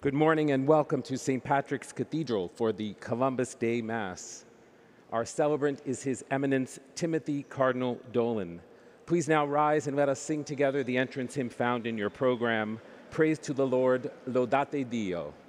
Good morning and welcome to St. Patrick's Cathedral for the Columbus Day Mass. Our celebrant is His Eminence Timothy Cardinal Dolan. Please now rise and let us sing together the entrance hymn found in your program, Praise to the Lord, Laudate Dio.